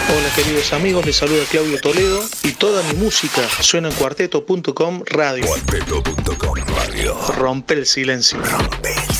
Hola queridos amigos, les saluda Claudio Toledo y toda mi música suena en cuarteto.com radio. Cuarteto.com radio. Rompe el silencio. Rompe el